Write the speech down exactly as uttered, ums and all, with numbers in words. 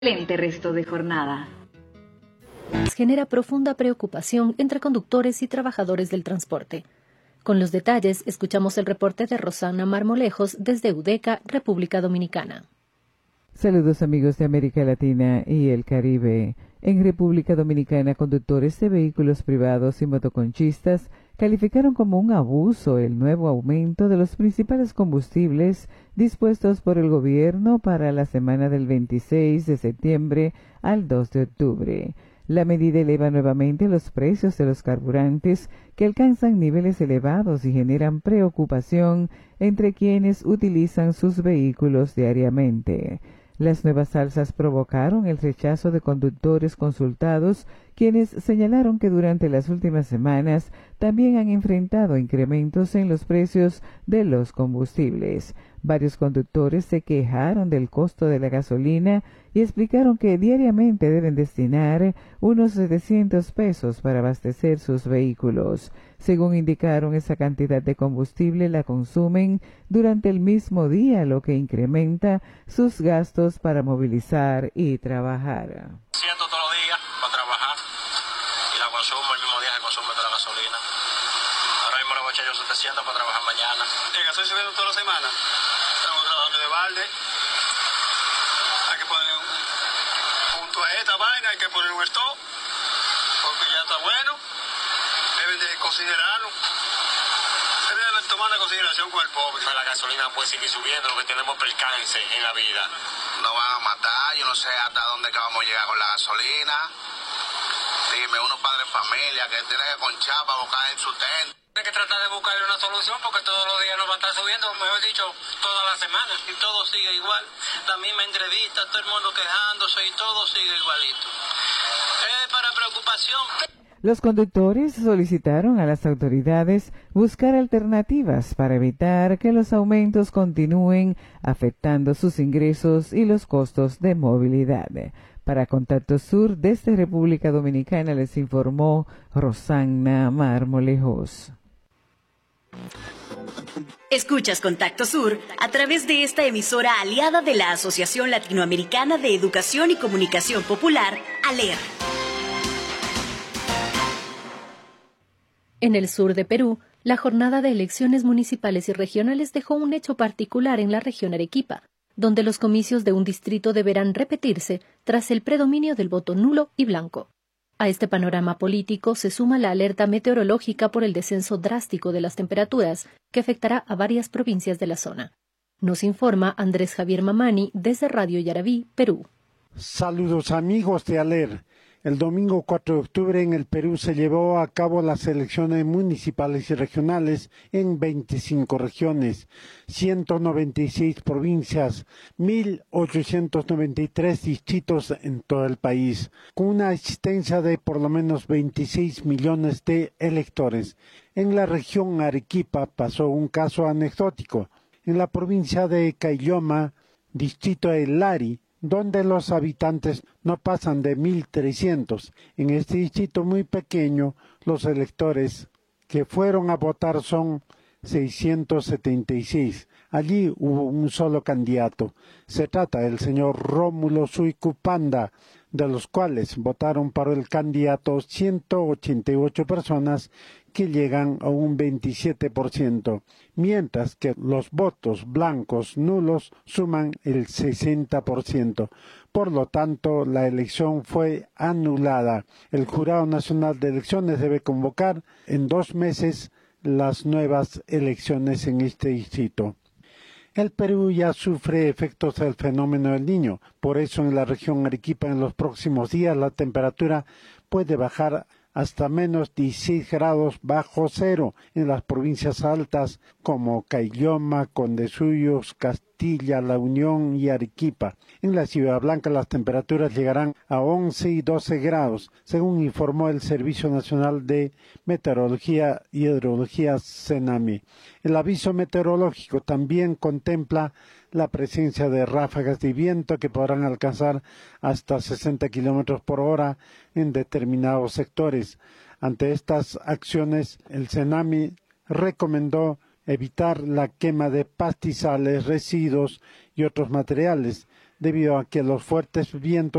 Excelente resto de jornada. Genera profunda preocupación entre conductores y trabajadores del transporte. Con los detalles, escuchamos el reporte de Rosana Marmolejos desde Udeca, República Dominicana. Saludos amigos de América Latina y el Caribe. En República Dominicana, conductores de vehículos privados y motoconchistas calificaron como un abuso el nuevo aumento de los principales combustibles dispuestos por el gobierno para la semana del veintiséis de septiembre al dos de octubre. La medida eleva nuevamente los precios de los carburantes que alcanzan niveles elevados y generan preocupación entre quienes utilizan sus vehículos diariamente. Las nuevas alzas provocaron el rechazo de conductores consultados, quienes señalaron que durante las últimas semanas también han enfrentado incrementos en los precios de los combustibles. Varios conductores se quejaron del costo de la gasolina y explicaron que diariamente deben destinar unos setecientos pesos para abastecer sus vehículos. Según indicaron, esa cantidad de combustible la consumen durante el mismo día, lo que incrementa sus gastos para movilizar y trabajar. Siento todos los días para trabajar y la consumo el mismo día que consumo de la gasolina. Ahora mismo le voy a echar yo setecientos para trabajar mañana. El gasoil se vende toda la semana. Estamos trabajando de balde. Hay que poner un punto a esta vaina, hay que poner un stop, porque ya está bueno. Deben de considerarlo. Se debe tomar en consideración con el pobre. La gasolina puede seguir subiendo, lo que tenemos percance en la vida. Nos van a matar, yo no sé hasta dónde que vamos a llegar con la gasolina. Dime, unos padres de familia que tienen que conchar para buscar el sustento. Hay que tratar de buscarle una solución porque todos los días nos van a estar subiendo, mejor dicho, todas las semanas. Y todo sigue igual. La misma entrevista, todo el mundo quejándose y todo sigue igualito. Es para preocupación. Los conductores solicitaron a las autoridades buscar alternativas para evitar que los aumentos continúen afectando sus ingresos y los costos de movilidad. Para Contacto Sur, desde República Dominicana, les informó Rosana Marmolejos. Escuchas Contacto Sur a través de esta emisora aliada de la Asociación Latinoamericana de Educación y Comunicación Popular, ALER. En el sur de Perú, la jornada de elecciones municipales y regionales dejó un hecho particular en la región Arequipa, donde los comicios de un distrito deberán repetirse tras el predominio del voto nulo y blanco. A este panorama político se suma la alerta meteorológica por el descenso drástico de las temperaturas, que afectará a varias provincias de la zona. Nos informa Andrés Javier Mamani desde Radio Yarabí, Perú. Saludos amigos de ALER. El domingo cuatro de octubre en el Perú se llevó a cabo las elecciones municipales y regionales en veinticinco regiones, ciento noventa y seis provincias, mil ochocientos noventa y tres distritos en todo el país, con una asistencia de por lo menos veintiséis millones de electores. En la región Arequipa pasó un caso anecdótico. En la provincia de Caylloma, distrito de Lari, donde los habitantes no pasan de mil trescientos. En este distrito muy pequeño, los electores que fueron a votar son seiscientos setenta y seis. Allí hubo un solo candidato. Se trata del señor Rómulo Suicupanda, de los cuales votaron para el candidato ciento ochenta y ocho personas, que llegan a un veintisiete por ciento, mientras que los votos blancos nulos suman el sesenta por ciento. Por lo tanto, la elección fue anulada. El Jurado Nacional de Elecciones debe convocar en dos meses las nuevas elecciones en este distrito. El Perú ya sufre efectos del fenómeno del Niño. Por eso en la región Arequipa en los próximos días la temperatura puede bajar hasta menos dieciséis grados bajo cero en las provincias altas como Caylloma, Condesuyos, Castilla, La Unión y Arequipa. En la Ciudad Blanca las temperaturas llegarán a once y doce grados, según informó el Servicio Nacional de Meteorología y Hidrología CENAMI. El aviso meteorológico también contempla la presencia de ráfagas de viento que podrán alcanzar hasta sesenta kilómetros por hora en determinados sectores. Ante estas acciones, el CENAMI recomendó evitar la quema de pastizales, residuos y otros materiales, debido a que los fuertes vientos